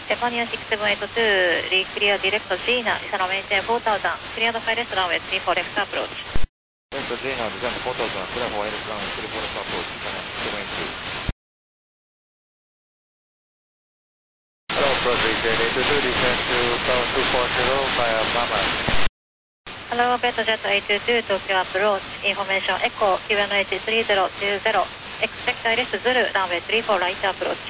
Japan 6782, re-clear direct Gina, Isano maintain 4000, cleared pilot runway 34 left approach. Delta Gina, descend 4000, clear for wireless runway 34 left approach, Japan 6782. Hello, approach VJ 822, descend to tower 240 via Mama. Hello, Beta Jet 822, Tokyo approach, information echo, QNH 3020, expect direct Zulu, runway 34 right approach.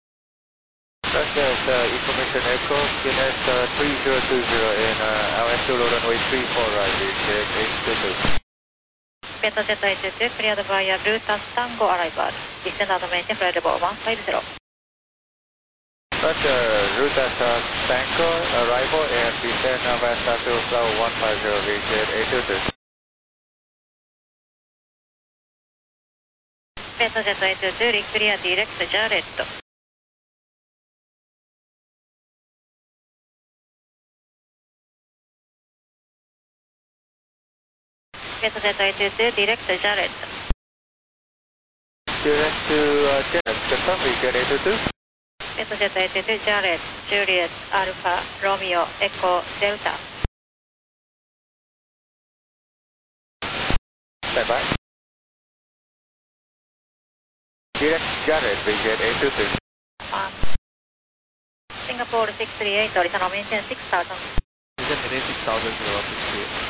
Information echo, QNH 3020 in LS2 runway 34 right, VJ 822. Beta Jet 822, cleared via Brutus Tango arrival, descend and maintain flight level 150. Brutus Tango arrival and descend west to flow 150, VJ 822. Beta Jet 822, re-clear direct Jarrett. Beta Jet 822, direct Jarrett. Direct to Janet, confirm VJ 822. Beta Jet 822, Jarrett, Juliet, Alpha, Romeo, Echo, Delta. Stand by. Direct Janet, VJ 822. Singapore 638, Horizontal maintain 6000. Descend 6,000 to 68.